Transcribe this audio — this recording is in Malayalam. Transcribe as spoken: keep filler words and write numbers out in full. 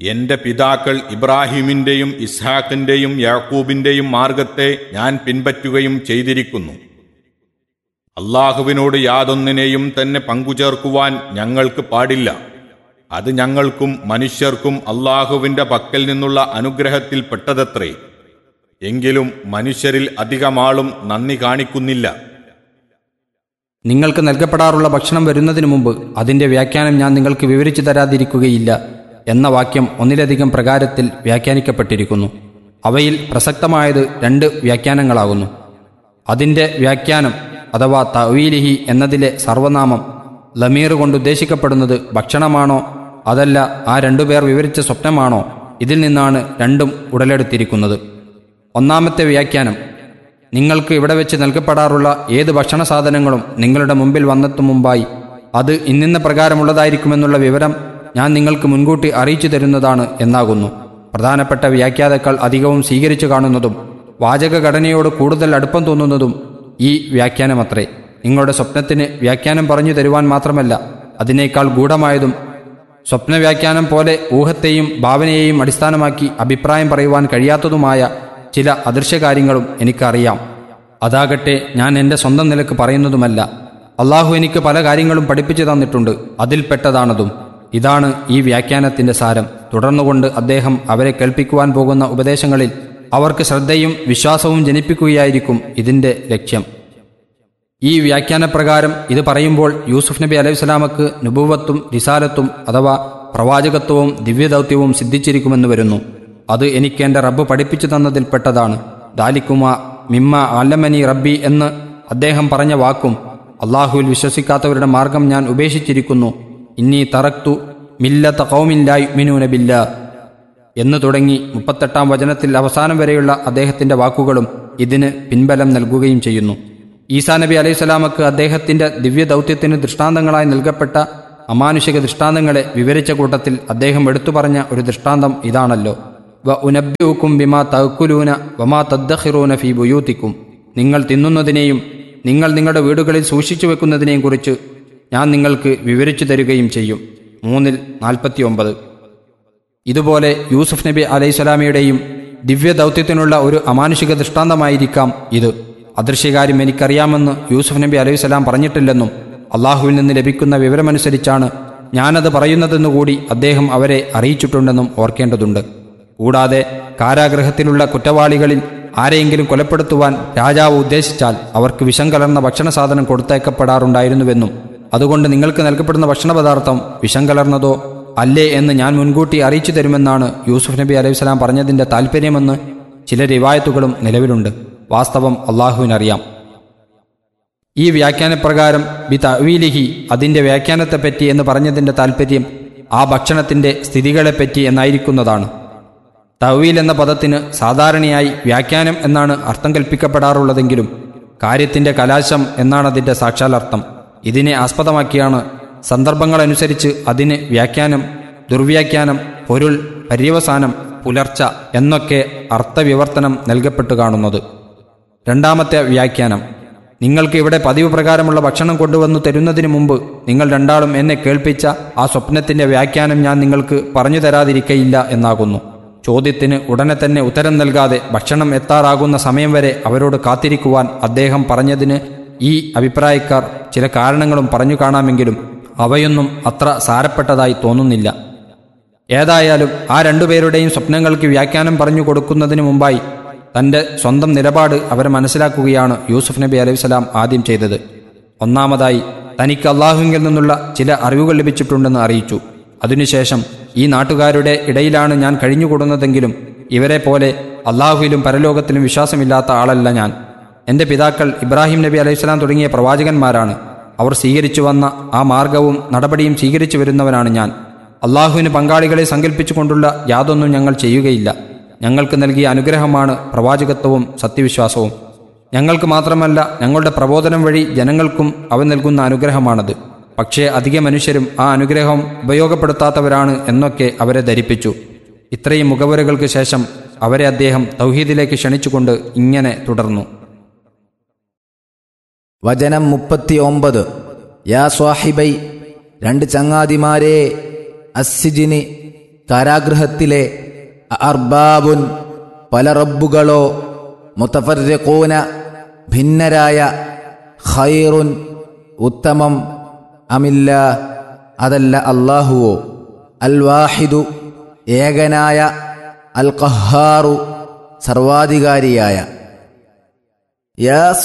എന്റെ പിതാക്കൾ ഇബ്രാഹിമിന്റെയും ഇസ്ഹാക്കിന്റെയും യാക്കൂബിന്റെയും മാർഗത്തെ ഞാൻ പിൻപറ്റുകയും ചെയ്തിരിക്കുന്നു. അള്ളാഹുവിനോട് യാതൊന്നിനെയും തന്നെ പങ്കുചേർക്കുവാൻ ഞങ്ങൾക്ക് പാടില്ല. അത് ഞങ്ങൾക്കും മനുഷ്യർക്കും അള്ളാഹുവിന്റെ പക്കൽ നിന്നുള്ള അനുഗ്രഹത്തിൽപ്പെട്ടതത്രേ. എങ്കിലും മനുഷ്യരിൽ അധികമാളും നന്ദി കാണിക്കുന്നില്ല. നിങ്ങൾക്ക് നൽകപ്പെടാറുള്ള ഭക്ഷണം വരുന്നതിനു മുമ്പ് അതിന്റെ വ്യാഖ്യാനം ഞാൻ നിങ്ങൾക്ക് വിവരിച്ചു തരാതിരിക്കുകയില്ല എന്ന വാക്യം ഒന്നിലധികം പ്രകാരത്തിൽ വ്യാഖ്യാനിക്കപ്പെട്ടിരിക്കുന്നു. അവയിൽ പ്രസക്തമായത് രണ്ട് വ്യാഖ്യാനങ്ങളാകുന്നു. അതിന്റെ വ്യാഖ്യാനം അഥവാ തഅ്വീലിഹി എന്നതിലെ സർവനാമം ലമീർ കൊണ്ട് ഉദ്ദേശിക്കപ്പെടുന്നത് ഭക്ഷണമാണോ അതല്ല ആ രണ്ടുപേർ വിവരിച്ച സ്വപ്നമാണോ, ഇതിൽ നിന്നാണ് രണ്ടും ഉടലെടുത്തിരിക്കുന്നത്. ഒന്നാമത്തെ വ്യാഖ്യാനം, നിങ്ങൾക്ക് ഇവിടെ വെച്ച് നൽകപ്പെടാറുള്ള ഏത് ഭക്ഷണ സാധനങ്ങളും നിങ്ങളുടെ മുമ്പിൽ വന്നെത്തും മുമ്പായി അത് ഇന്നിന്ന പ്രകാരമുള്ളതായിരിക്കുമെന്നുള്ള വിവരം ഞാൻ നിങ്ങൾക്ക് മുൻകൂട്ടി അറിയിച്ചു തരുന്നതാണ് എന്നാകുന്നു. പ്രധാനപ്പെട്ട വ്യാഖ്യാതാക്കൾ അധികവും സ്വീകരിച്ചു കാണുന്നതും വാചകഘടനയോട് കൂടുതൽ അടുപ്പം തോന്നുന്നതും ഈ വ്യാഖ്യാനമത്രേ. നിങ്ങളുടെ സ്വപ്നത്തിന് വ്യാഖ്യാനം പറഞ്ഞു തരുവാൻ മാത്രമല്ല, അതിനേക്കാൾ ഗൂഢമായതും സ്വപ്നവ്യാഖ്യാനം പോലെ ഊഹത്തെയും ഭാവനയെയും അടിസ്ഥാനമാക്കി അഭിപ്രായം പറയുവാൻ കഴിയാത്തതുമായ ചില അദൃശ്യകാര്യങ്ങളും എനിക്കറിയാം. അതാകട്ടെ ഞാൻ എൻ്റെ സ്വന്തം നിലക്ക് പറയുന്നതുമല്ല. അള്ളാഹു എനിക്ക് പല കാര്യങ്ങളും പഠിപ്പിച്ചു തന്നിട്ടുണ്ട്, അതിൽപ്പെട്ടതാണതും. ഇതാണ് ഈ വ്യാഖ്യാനത്തിന്റെ സാരം. തുടർന്നുകൊണ്ട് അദ്ദേഹം അവരെ കേൾപ്പിക്കുവാൻ പോകുന്ന ഉപദേശങ്ങളിൽ അവർക്ക് ശ്രദ്ധയും വിശ്വാസവും ജനിപ്പിക്കുകയായിരിക്കും ഇതിന്റെ ലക്ഷ്യം. ഈ വ്യാഖ്യാനപ്രകാരം ഇത് പറയുമ്പോൾ യൂസുഫ് നബി അലൈഹിസ്സലാമക്ക് നുബുവത്തും റിസാലത്തും അഥവാ പ്രവാചകത്വവും ദിവ്യദൗത്യവും സിദ്ധിച്ചിരിക്കുമെന്ന് വരുന്നു. അത് എനിക്ക് എൻ്റെ റബ്ബ് പഠിപ്പിച്ചു തന്നതിൽപ്പെട്ടതാണ്. ദാലിക്കുമ മിമ്മ അല്ലമനി റബ്ബി എന്ന് അദ്ദേഹം പറഞ്ഞ വാക്കും അള്ളാഹുവിൽ വിശ്വസിക്കാത്തവരുടെ മാർഗം ഞാൻ ഉപേക്ഷിച്ചിരിക്കുന്നു, ഇന്നി തറക്തു മില്ലത ഖൗമിൻ ലാ യുഅ്മിനൂന ബില്ലാഹ് എന്ന് തുടങ്ങി മുപ്പത്തെട്ടാം വചനത്തിൽ അവസാനം വരെയുള്ള അദ്ദേഹത്തിന്റെ വാക്കുകളും ഇതിന് പിൻബലം നൽകുകയും ചെയ്യുന്നു. ഈസാ നബി അലൈഹി സ്വലാമക്ക് അദ്ദേഹത്തിന്റെ ദിവ്യദൗത്യത്തിന് ദൃഷ്ടാന്തങ്ങളായി നൽകപ്പെട്ട അമാനുഷിക ദൃഷ്ടാന്തങ്ങളെ വിവരിച്ച കൂട്ടത്തിൽ അദ്ദേഹം എടുത്തു പറഞ്ഞ ഒരു ദൃഷ്ടാന്തം ഇതാണല്ലോ, വ ഉനബ്ബിഉകും ബിമാ തഅക്കുലൂന വമാ തദ്ഖിറൂന ഫീ ബുയൂതികും. നിങ്ങൾ തിന്നുന്നതിനെയും നിങ്ങൾ നിങ്ങളുടെ വീടുകളിൽ സൂക്ഷിച്ചു വെക്കുന്നതിനെയും കുറിച്ച് ഞാൻ നിങ്ങൾക്ക് വിവരിച്ചു തരികയും ചെയ്യും. മൂന്നിൽ നാൽപ്പത്തി ഒമ്പത്. ഇതുപോലെ യൂസുഫ് നബി അലൈഹി സ്വലാമയുടെയും ദിവ്യദൗത്യത്തിനുള്ള ഒരു അമാനുഷിക ദൃഷ്ടാന്തമായിരിക്കാം ഇത്. അദൃശ്യകാര്യം എനിക്കറിയാമെന്ന് യൂസുഫ് നബി അലൈഹി സ്വലാം പറഞ്ഞിട്ടില്ലെന്നും അള്ളാഹുവിൽ നിന്ന് ലഭിക്കുന്ന വിവരമനുസരിച്ചാണ് ഞാനത് പറയുന്നതെന്നുകൂടി അദ്ദേഹം അവരെ അറിയിച്ചിട്ടുണ്ടെന്നും ഓർക്കേണ്ടതുണ്ട്. കൂടാതെ കാരാഗൃഹത്തിലുള്ള കുറ്റവാളികളിൽ ആരെയെങ്കിലും കൊലപ്പെടുത്തുവാൻ രാജാവ് ഉദ്ദേശിച്ചാൽ അവർക്ക് വിഷം കലർന്ന ഭക്ഷണ സാധനം കൊടുത്തയക്കപ്പെടാറുണ്ടായിരുന്നുവെന്നും അതുകൊണ്ട് നിങ്ങൾക്ക് നൽകപ്പെടുന്ന ഭക്ഷണപദാർത്ഥം വിഷം കലർന്നതോ അല്ലേ എന്ന് ഞാൻ മുൻകൂട്ടി അറിയിച്ചു തരുമെന്നാണ് യൂസുഫ് നബി അലൈഹി സ്വലാം പറഞ്ഞതിൻ്റെ താല്പര്യമെന്ന് ചില റിവായത്തുകളും നിലവിലുണ്ട്. വാസ്തവം അള്ളാഹുവിനറിയാം. ഈ വ്യാഖ്യാനപ്രകാരം ബി തഅ്വീലിഹി അതിൻ്റെ വ്യാഖ്യാനത്തെപ്പറ്റി എന്ന് പറഞ്ഞതിൻ്റെ താല്പര്യം ആ ഭക്ഷണത്തിൻ്റെ സ്ഥിതികളെപ്പറ്റി എന്നായിരിക്കുന്നതാണ്. തഅ്വീൽ എന്ന പദത്തിന് സാധാരണയായി വ്യാഖ്യാനം എന്നാണ് അർത്ഥം കൽപ്പിക്കപ്പെടാറുള്ളതെങ്കിലും കാര്യത്തിൻ്റെ കലാശം എന്നാണ് അതിൻ്റെ സാക്ഷാലർത്ഥം. ഇതിനെ ആസ്പദമാക്കിയാണ് സന്ദർഭങ്ങളനുസരിച്ച് അതിന് വ്യാഖ്യാനം, ദുർവ്യാഖ്യാനം, പൊരുൾ, പര്യവസാനം, പുലർച്ച എന്നൊക്കെ അർത്ഥവിവർത്തനം നൽകപ്പെട്ടു കാണുന്നത്. രണ്ടാമത്തെ വ്യാഖ്യാനം, നിങ്ങൾക്ക് ഇവിടെ പതിവ് പ്രകാരമുള്ള ഭക്ഷണം കൊണ്ടുവന്നു തരുന്നതിന് മുമ്പ് നിങ്ങൾ രണ്ടാളും എന്നെ കേൾപ്പിച്ച ആ സ്വപ്നത്തിന്റെ വ്യാഖ്യാനം ഞാൻ നിങ്ങൾക്ക് പറഞ്ഞു തരാതിരിക്കയില്ല എന്നാകുന്നു. ചോദ്യത്തിന് ഉടനെ തന്നെ ഉത്തരം നൽകാതെ ഭക്ഷണം എത്താറാകുന്ന സമയം വരെ അവരോട് കാത്തിരിക്കുവാൻ അദ്ദേഹം പറഞ്ഞതിന് ഈ അഭിപ്രായക്കാർ ചില കാരണങ്ങളും പറഞ്ഞു കാണാമെങ്കിലും അവയൊന്നും അത്ര സാരപ്പെട്ടതായി തോന്നുന്നില്ല. ഏതായാലും ആ രണ്ടുപേരുടെയും സ്വപ്നങ്ങൾക്ക് വ്യാഖ്യാനം പറഞ്ഞു കൊടുക്കുന്നതിന് മുമ്പായി തൻ്റെ സ്വന്തം നിലപാട് അവരെ മനസ്സിലാക്കുകയാണ് യൂസുഫ് നബി അലൈഹി സ്വലാം ആദ്യം ചെയ്തത്. ഒന്നാമതായി തനിക്ക് അള്ളാഹുവിൽ നിന്നുള്ള ചില അറിവുകൾ ലഭിച്ചിട്ടുണ്ടെന്ന് അറിയിച്ചു. അതിനുശേഷം ഈ നാട്ടുകാരുടെ ഇടയിലാണ് ഞാൻ കഴിഞ്ഞുകൂടുന്നതെങ്കിലും ഇവരെ പോലെ അള്ളാഹുവിലും പരലോകത്തിലും വിശ്വാസമില്ലാത്ത ആളല്ല ഞാൻ. എൻ്റെ പിതാക്കൾ ഇബ്രാഹിം നബി അലൈഹി സ്വലാം തുടങ്ങിയ പ്രവാചകന്മാരാണ്. അവർ സ്വീകരിച്ചു വന്ന ആ മാർഗവും നടപടിയും സ്വീകരിച്ചു വരുന്നവനാണ് ഞാൻ. അള്ളാഹുവിന് പങ്കാളികളെ സങ്കല്പിച്ചുകൊണ്ടുള്ള യാതൊന്നും ഞങ്ങൾ ചെയ്യുകയില്ല. ഞങ്ങൾക്ക് നൽകിയ അനുഗ്രഹമാണ് പ്രവാചകത്വവും സത്യവിശ്വാസവും. ഞങ്ങൾക്ക് മാത്രമല്ല, ഞങ്ങളുടെ പ്രബോധനം വഴി ജനങ്ങൾക്കും അവൻ നൽകുന്ന അനുഗ്രഹമാണത്. പക്ഷേ അധിക മനുഷ്യരും ആ അനുഗ്രഹം ഉപയോഗപ്പെടുത്താത്തവരാണ് എന്നൊക്കെ അവരെ ധരിപ്പിച്ചു. ഇത്രയും മുഖവരകൾക്ക് ശേഷം അവരെ അദ്ദേഹം തൗഹീദിലേക്ക് ക്ഷണിച്ചുകൊണ്ട് ഇങ്ങനെ തുടർന്നു. വചനം മുപ്പത്തി ഒമ്പത്. യാ സ്വാഹിബൈ, രണ്ട് ചങ്ങാതിമാരെ, അസ്സിജിനി കാരാഗൃഹത്തിലെ അർബാബുൻ പല റബ്ബുകളോ മുതഫർരിഖൂന ഭിന്നരായ ഖൈറുൻ ഉത്തമം അമില്ല അതല്ല അല്ലാഹുവോ അൽ വാഹിദു ഏകനായ അൽ ഖഹാറു സർവാധികാരിയായ യാ